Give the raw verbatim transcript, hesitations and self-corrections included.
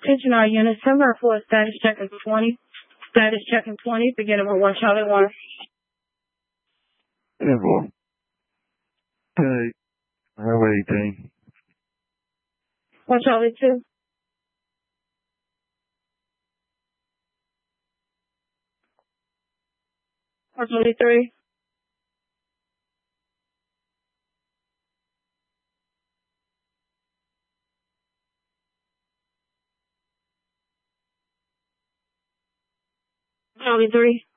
Attention all units, September four status checking twenty. Status checking twenty, beginning with one Charlie one. Info. Hey, Highway eighteen. one Charlie two. one Charlie three. Charlie three.